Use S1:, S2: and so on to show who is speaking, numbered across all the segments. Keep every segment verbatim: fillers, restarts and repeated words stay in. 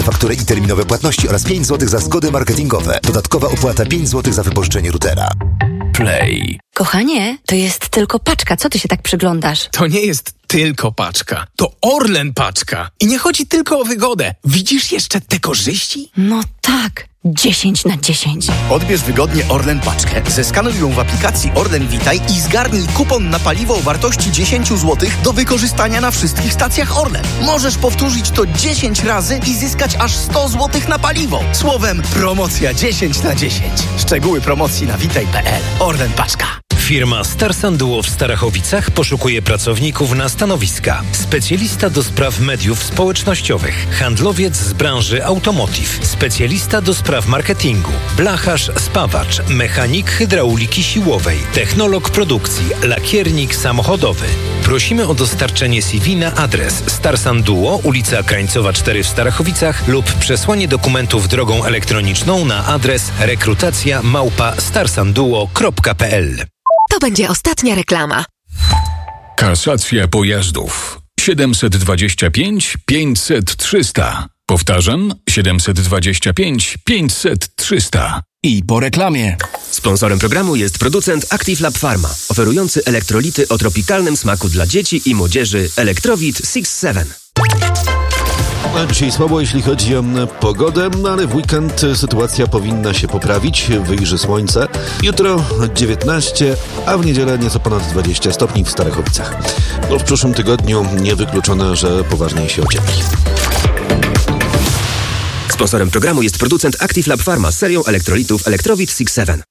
S1: Faktury i terminowe płatności oraz pięć złotych za zgody marketingowe. Dodatkowa opłata pięć złotych za wypożyczenie routera.
S2: Play.
S3: Kochanie, to jest tylko paczka. Co ty się tak przyglądasz?
S4: To nie jest tylko paczka. To Orlen paczka. I nie chodzi tylko o wygodę. Widzisz jeszcze te korzyści?
S3: No tak. dziesięć na dziesięć.
S5: Odbierz wygodnie Orlen paczkę, zeskanuj ją w aplikacji Orlen Witaj i zgarnij kupon na paliwo o wartości dziesięć złotych do wykorzystania na wszystkich stacjach Orlen. Możesz powtórzyć to dziesięć razy i zyskać aż sto złotych na paliwo. Słowem, promocja dziesięć na dziesięć. Szczegóły promocji na witaj kropka p l. Orlen paczka.
S2: Firma Starsan Duo w Starachowicach poszukuje pracowników na stanowiska. Specjalista do spraw mediów społecznościowych, handlowiec z branży automotive, specjalista do spraw marketingu, blacharz, spawacz, mechanik hydrauliki siłowej, technolog produkcji, lakiernik samochodowy. Prosimy o dostarczenie C V na adres Starsan Duo, ulica Krańcowa cztery w Starachowicach lub przesłanie dokumentów drogą elektroniczną na adres rekrutacja małpa starsanduo kropka p l.
S6: To będzie ostatnia reklama.
S7: Kasacja pojazdów. siedemset dwadzieścia pięć pięćset trzysta. Powtarzam, siedemset dwadzieścia pięć pięćset trzysta.
S8: I po reklamie.
S9: Sponsorem programu jest producent Active Lab Pharma, oferujący elektrolity o tropikalnym smaku dla dzieci i młodzieży Electrowit six seven.
S10: Dzisiaj słabo, jeśli chodzi o pogodę, ale w weekend sytuacja powinna się poprawić. Wyjrzy słońce. Jutro dziewiętnaście, a w niedzielę nieco ponad dwadzieścia stopni w Starachowicach. No, w przyszłym tygodniu niewykluczone, że poważniej się ociepli.
S9: Sponsorem programu jest producent Active Lab Pharma z serią elektrolitów Electrowit six seven.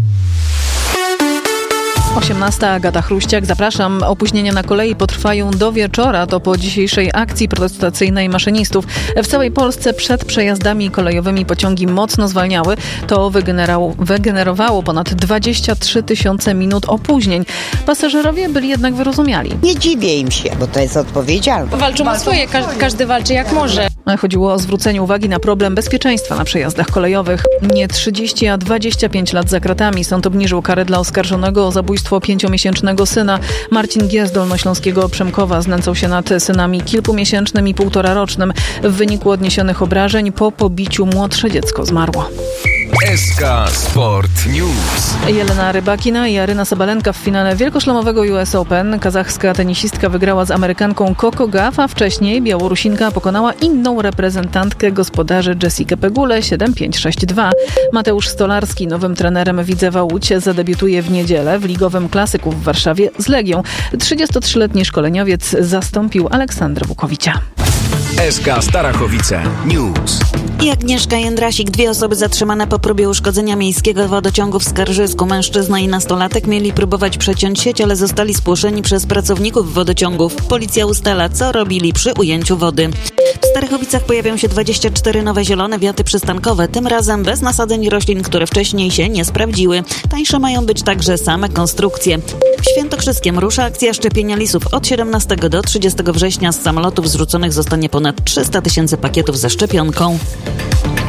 S11: osiemnasta. Agata Chruściak. Zapraszam. Opóźnienia na kolei potrwają do wieczora. To po dzisiejszej akcji protestacyjnej maszynistów. W całej Polsce przed przejazdami kolejowymi pociągi mocno zwalniały. To wygenerowało, wygenerowało ponad dwadzieścia trzy tysiące minut opóźnień. Pasażerowie byli jednak wyrozumiali.
S12: Nie dziwię im się, bo to jest odpowiedzialne.
S13: Walczą o swoje. Ka- każdy walczy jak może.
S11: Chodziło o zwrócenie uwagi na problem bezpieczeństwa na przejazdach kolejowych. Nie trzydzieści, a dwadzieścia pięć lat za kratami. Sąd obniżył karę dla oskarżonego o zabójstwo pięciomiesięcznego syna. Marcin G. z Dolnośląskiego Przemkowa znęcał się nad synami kilkumiesięcznym i półtorarocznym. W wyniku odniesionych obrażeń po pobiciu młodsze dziecko zmarło.
S2: S K Sport News.
S11: Jelena Rybakina i Aryna Sabalenka w finale wielkoszlemowego U S Open. Kazachska tenisistka wygrała z Amerykanką Coco Gauff, a wcześniej Białorusinka pokonała inną reprezentantkę gospodarzy Jessikę Pegulę siedem pięć sześć dwa. Mateusz Stolarski nowym trenerem Widzewa Łódź zadebiutuje w niedzielę w ligowym klasyku w Warszawie z Legią. trzydziestotrzyletni szkoleniowiec zastąpił Aleksandra Wukowicia.
S2: S K Starachowice News.
S14: I Agnieszka Jędrasik. Dwie osoby zatrzymane po próbie uszkodzenia miejskiego wodociągu w Skarżysku. Mężczyzna i nastolatek mieli próbować przeciąć sieć, ale zostali spłoszeni przez pracowników wodociągów. Policja ustala, co robili przy ujęciu wody. W Starachowicach pojawią się dwadzieścia cztery nowe zielone wiaty przystankowe, tym razem bez nasadzeń roślin, które wcześniej się nie sprawdziły. Tańsze mają być także same konstrukcje. W Świętokrzyskiem rusza akcja szczepienia lisów. Od siedemnastego do trzydziestego września z samolotów zrzuconych zostanie ponad trzysta tysięcy pakietów ze szczepionką.